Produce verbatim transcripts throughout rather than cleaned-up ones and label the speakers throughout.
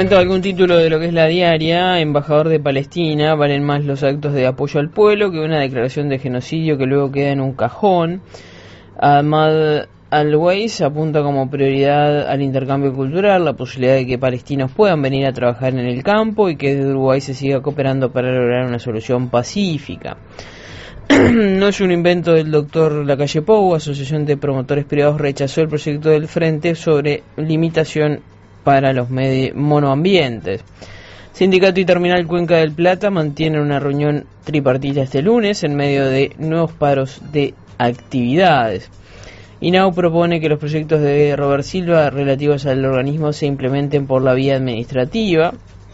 Speaker 1: comento algún título de lo que es la diaria. Embajador de Palestina: valen más los actos de apoyo al pueblo que una declaración de genocidio que luego queda en un cajón. Ahmad Al-Weiss apunta como prioridad al intercambio cultural, la posibilidad de que palestinos puedan venir a trabajar en el campo y que desde Uruguay se siga cooperando para lograr una solución pacífica. No es un invento del doctor Lacalle Pou. Asociación de Promotores Privados rechazó el proyecto del Frente sobre limitación para los medi- monoambientes. Sindicato y Terminal Cuenca del Plata mantienen una reunión tripartita este lunes en medio de nuevos paros de actividades. INAU propone que los proyectos de Robert Silva relativos al organismo se implementen por la vía administrativa.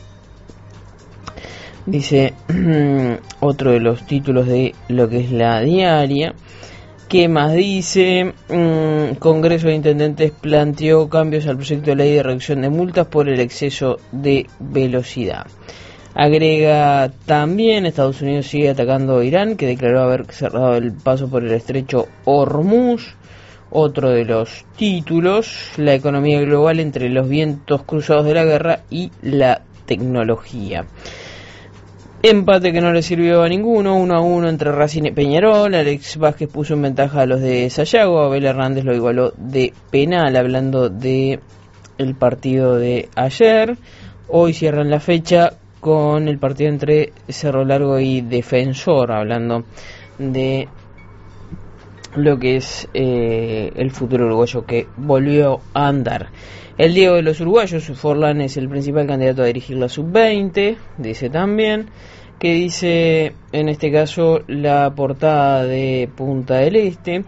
Speaker 1: Dice otro de los títulos de lo que es la diaria. ¿Qué más dice? Mm, Congreso de Intendentes planteó cambios al proyecto de ley de reducción de multas por el exceso de velocidad. Agrega también: Estados Unidos sigue atacando a Irán, que declaró haber cerrado el paso por el estrecho Hormuz. Otro de los títulos: la economía global entre los vientos cruzados de la guerra y la tecnología. Empate que no le sirvió a ninguno, uno a uno entre Racing y Peñarol. Alex Vázquez puso en ventaja a los de Sayago, Abel Hernández lo igualó de penal. Hablando de el partido de ayer, hoy cierran la fecha con el partido entre Cerro Largo y Defensor, hablando de lo que es eh, el futuro uruguayo que volvió a andar. El Diego de los uruguayos: Forlán es el principal candidato a dirigir la sub veinte, dice también, que dice en este caso la portada de Punta del Este.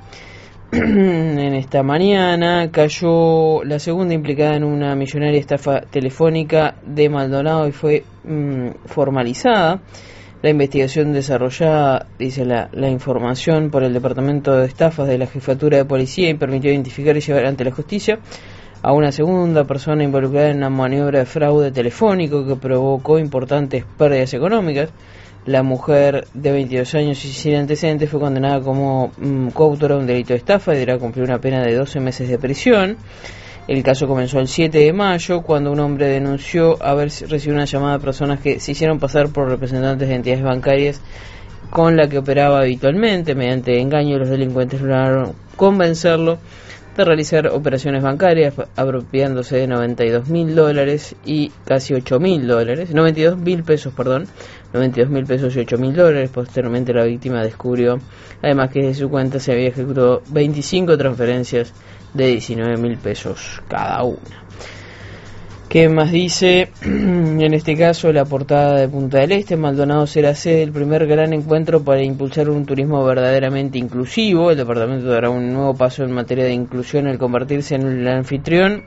Speaker 1: En esta mañana cayó la segunda implicada en una millonaria estafa telefónica de Maldonado y fue mmm, formalizada. La investigación desarrollada, dice la, la información, por el Departamento de Estafas de la Jefatura de Policía y permitió identificar y llevar ante la justicia a una segunda persona involucrada en una maniobra de fraude telefónico que provocó importantes pérdidas económicas. La mujer de veintidós años y sin antecedentes fue condenada como mmm, coautora de un delito de estafa y deberá cumplir una pena de doce meses de prisión. El caso comenzó el siete de mayo, cuando un hombre denunció haber recibido una llamada de personas que se hicieron pasar por representantes de entidades bancarias con la que operaba habitualmente. Mediante engaño, los delincuentes lograron convencerlo de realizar operaciones bancarias, apropiándose de noventa y dos mil dólares y casi ocho mil dólares, noventa y dos mil pesos, perdón, noventa y dos mil pesos y ocho mil dólares. Posteriormente la víctima descubrió además que de su cuenta se había ejecutado veinticinco transferencias de diecinueve mil pesos cada una. ¿Qué más dice? En este caso, la portada de Punta del Este: Maldonado será sede del primer gran encuentro para impulsar un turismo verdaderamente inclusivo. El departamento dará un nuevo paso en materia de inclusión al convertirse en el anfitrión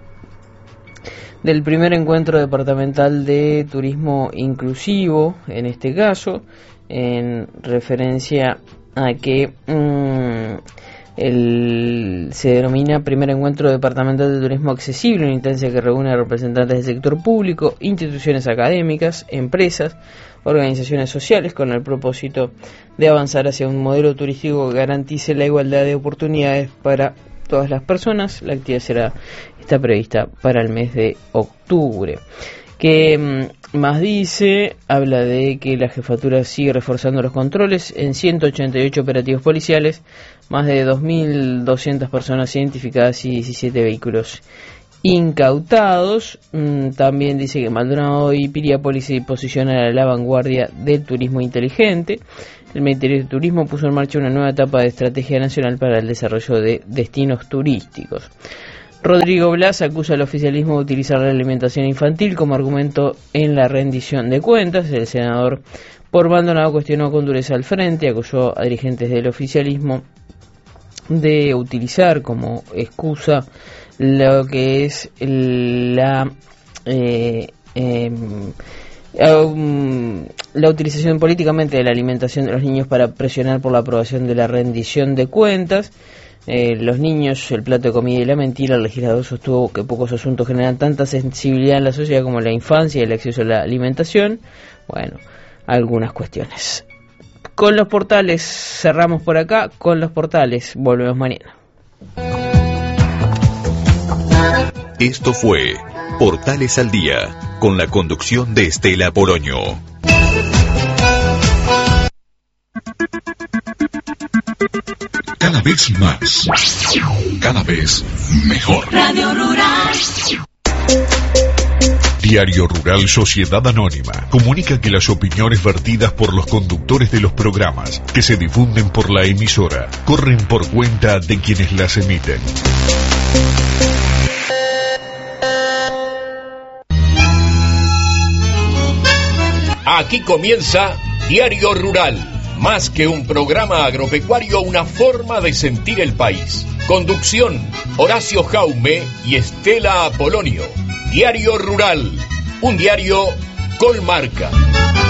Speaker 1: del primer encuentro departamental de turismo inclusivo, en este caso, en referencia a que mmm, El, se denomina Primer Encuentro Departamental de Turismo Accesible, una instancia que reúne a representantes del sector público, instituciones académicas, empresas, organizaciones sociales, con el propósito de avanzar hacia un modelo turístico que garantice la igualdad de oportunidades para todas las personas. La actividad será está prevista para el mes de octubre. ¿Qué más dice? Habla de que la jefatura sigue reforzando los controles en ciento ochenta y ocho operativos policiales, más de dos mil doscientas personas identificadas y diecisiete vehículos incautados. También dice que Maldonado y Piriápolis se posicionan a la vanguardia del turismo inteligente. El Ministerio de Turismo puso en marcha una nueva etapa de estrategia nacional para el desarrollo de destinos turísticos. Rodrigo Blas acusa al oficialismo de utilizar la alimentación infantil como argumento en la rendición de cuentas. El senador por Maldonado cuestionó con dureza al Frente, acusó a dirigentes del oficialismo de utilizar como excusa lo que es la eh, eh, um, la utilización políticamente de la alimentación de los niños para presionar por la aprobación de la rendición de cuentas. Eh, los niños, el plato de comida y la mentira. El legislador sostuvo que pocos asuntos generan tanta sensibilidad en la sociedad como la infancia y el acceso a la alimentación. Bueno, algunas cuestiones. Con los portales cerramos por acá. Con los portales volvemos mañana.
Speaker 2: Esto fue Portales al Día, con la conducción de Estela Poloño. Cada vez más, cada vez mejor. Radio Rural. Diario Rural Sociedad Anónima comunica que las opiniones vertidas por los conductores de los programas que se difunden por la emisora corren por cuenta de quienes las emiten.
Speaker 3: Aquí comienza Diario Rural, más que un programa agropecuario, una forma de sentir el país. Conducción, Horacio Jaume y Estela Apolonio. Diario Rural, un diario con marca.